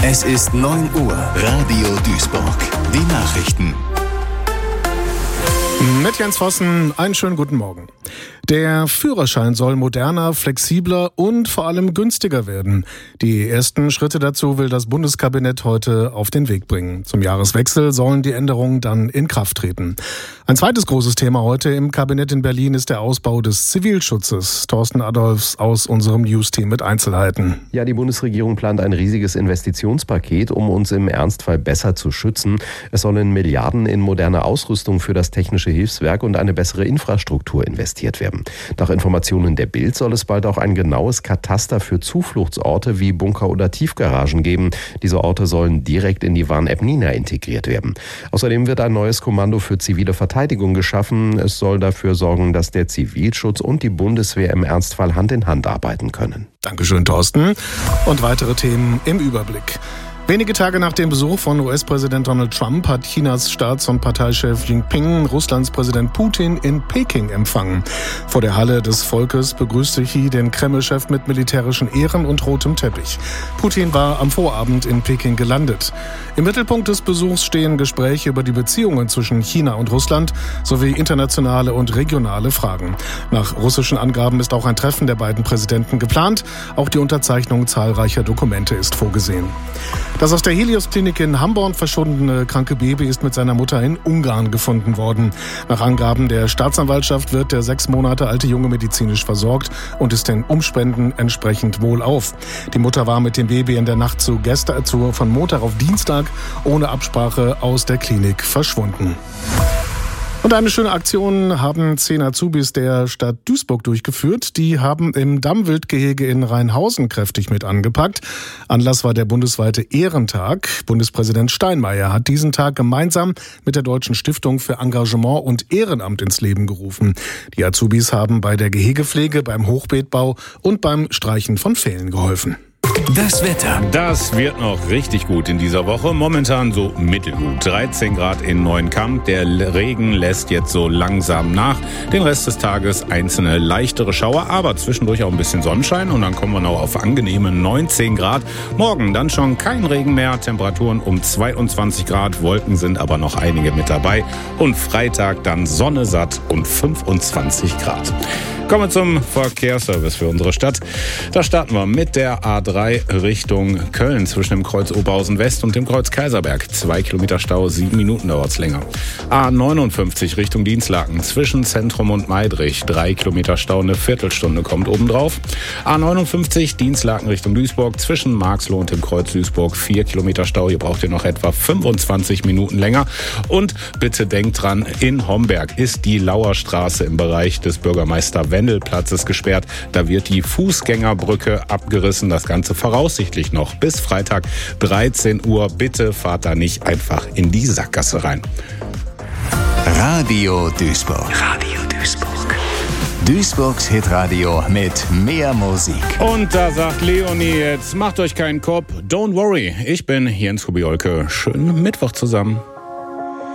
Es ist 9 Uhr. Radio Duisburg. Die Nachrichten. Mit Jens Vossen, einen schönen guten Morgen. Der Führerschein soll moderner, flexibler und vor allem günstiger werden. Die ersten Schritte dazu will das Bundeskabinett heute auf den Weg bringen. Zum Jahreswechsel sollen die Änderungen dann in Kraft treten. Ein zweites großes Thema heute im Kabinett in Berlin ist der Ausbau des Zivilschutzes. Thorsten Adolfs aus unserem News-Team mit Einzelheiten. Ja, die Bundesregierung plant ein riesiges Investitionspaket, um uns im Ernstfall besser zu schützen. Es sollen Milliarden in moderne Ausrüstung für das technische Hilfswerk und eine bessere Infrastruktur investiert werden. Nach Informationen der Bild soll es bald auch ein genaues Kataster für Zufluchtsorte wie Bunker oder Tiefgaragen geben. Diese Orte sollen direkt in die Warn-App Nina integriert werden. Außerdem wird ein neues Kommando für zivile Verteidigung geschaffen. Es soll dafür sorgen, dass der Zivilschutz und die Bundeswehr im Ernstfall Hand in Hand arbeiten können. Dankeschön, Thorsten. Und weitere Themen im Überblick. Wenige Tage nach dem Besuch von US-Präsident Donald Trump hat Chinas Staats- und Parteichef Jinping Russlands Präsident Putin in Peking empfangen. Vor der Halle des Volkes begrüßte Xi den Kreml-Chef mit militärischen Ehren und rotem Teppich. Putin war am Vorabend in Peking gelandet. Im Mittelpunkt des Besuchs stehen Gespräche über die Beziehungen zwischen China und Russland sowie internationale und regionale Fragen. Nach russischen Angaben ist auch ein Treffen der beiden Präsidenten geplant. Auch die Unterzeichnung zahlreicher Dokumente ist vorgesehen. Das aus der Helios-Klinik in Hamborn verschwundene kranke Baby ist mit seiner Mutter in Ungarn gefunden worden. Nach Angaben der Staatsanwaltschaft wird der 6 Monate alte Junge medizinisch versorgt und ist den Umständen entsprechend wohlauf. Die Mutter war mit dem Baby in der Nacht von Montag auf Dienstag ohne Absprache aus der Klinik verschwunden. Und eine schöne Aktion haben 10 Azubis der Stadt Duisburg durchgeführt. Die haben im Dammwildgehege in Rheinhausen kräftig mit angepackt. Anlass war der bundesweite Ehrentag. Bundespräsident Steinmeier hat diesen Tag gemeinsam mit der Deutschen Stiftung für Engagement und Ehrenamt ins Leben gerufen. Die Azubis haben bei der Gehegepflege, beim Hochbeetbau und beim Streichen von Pfählen geholfen. Das Wetter. Das wird noch richtig gut in dieser Woche. Momentan so mittelgut. 13 Grad in Neuenkamp. Der Regen lässt jetzt so langsam nach. Den Rest des Tages einzelne leichtere Schauer, aber zwischendurch auch ein bisschen Sonnenschein. Und dann kommen wir noch auf angenehme 19 Grad. Morgen dann schon kein Regen mehr. Temperaturen um 22 Grad. Wolken sind aber noch einige mit dabei. Und Freitag dann Sonne satt und 25 Grad. Kommen wir zum Verkehrsservice für unsere Stadt. Da starten wir mit der A3 Richtung Köln zwischen dem Kreuz Oberhausen West und dem Kreuz Kaiserberg. 2 Kilometer Stau, 7 Minuten dauert's länger. A59 Richtung Dinslaken zwischen Zentrum und Meidrich. 3 Kilometer Stau, eine Viertelstunde kommt obendrauf. A59 Dinslaken Richtung Duisburg zwischen Marxloh und dem Kreuz Duisburg. 4 Kilometer Stau, hier braucht ihr noch etwa 25 Minuten länger. Und bitte denkt dran, in Homberg ist die Lauerstraße im Bereich des Bürgermeister Wendelplatzes gesperrt. Da wird die Fußgängerbrücke abgerissen. Das Ganze voraussichtlich noch bis Freitag 13 Uhr. Bitte fahrt da nicht einfach in die Sackgasse rein. Radio Duisburg. Radio Duisburg. Duisburgs Hitradio mit mehr Musik. Und da sagt Leonie jetzt, macht euch keinen Kopf. Don't worry. Ich bin Jens Kubiolke. Schönen Mittwoch zusammen.